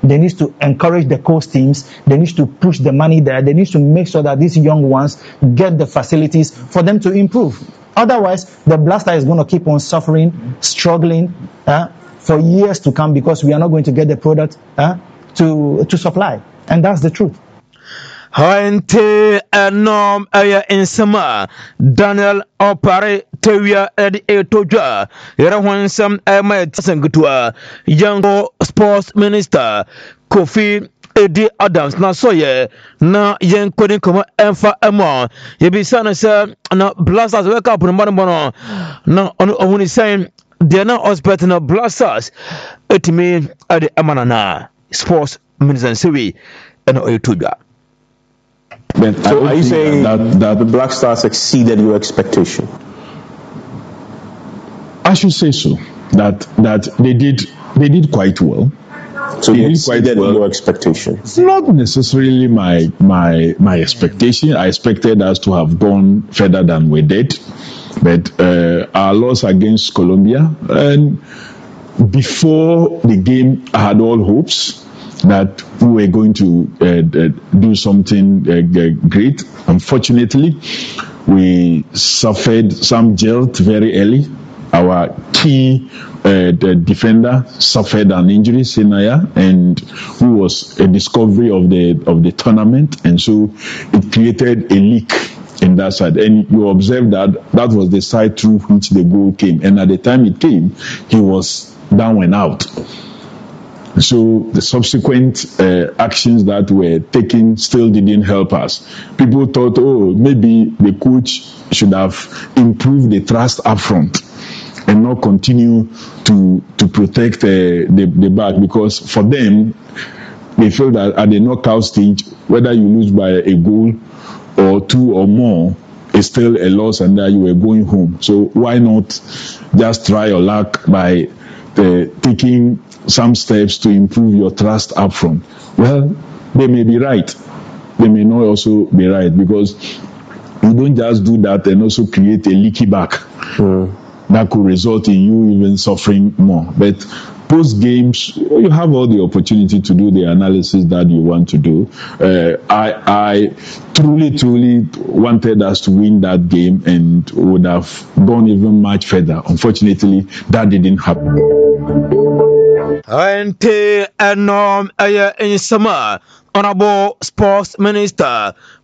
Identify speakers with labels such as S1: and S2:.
S1: They need to encourage the coast teams. They need to push the money there. They need to make sure that these young ones get the facilities for them to improve. Otherwise, the Blaster is going to keep on suffering, struggling for years to come because we are not going to get the product to supply. And that's the truth.
S2: Hainte enom aya insama Daniel Opare Tewia Edi Etoja Yera Wansam Ema Sangutua Yango Sports Minister Kofi Eddie Adams na soye na yen kodin koma emfa emo yebisa na se na Blasters wake up no bono na ohuni saying they na hospital na Blasters etimi ade amanana Sports Minister Sewi eno Etoja.
S3: So are you saying that the Black Stars exceeded your expectation?
S4: I should say so. That they did quite well.
S3: So they exceeded your expectations?
S4: Not necessarily my expectation. I expected us to have gone further than we did. But our loss against Colombia, and before the game, I had all hopes that we were going to do something great. Unfortunately, we suffered some jolt very early. Our key the defender suffered an injury, Senaya, and who was a discovery of the tournament, and so it created a leak in that side. And you observe that was the side through which the goal came, and at the time it came, he was down and out. So the subsequent actions that were taken still didn't help us. People thought, maybe the coach should have improved the trust up front and not continue to protect the back, because for them, they feel that at the knockout stage, whether you lose by a goal or two or more, is still a loss and that you were going home. So why not just try your luck by taking some steps to improve your trust up front? Well, they may be right. They may not also be right, because you don't just do that and also create a leaky back. That could result in you even suffering more. But post games, you have all the opportunity to do the analysis that you want to do. I truly wanted us to win that game and would have gone even much further. Unfortunately, that didn't happen.
S2: Ante enom aya in summer, Honorable Sports Minister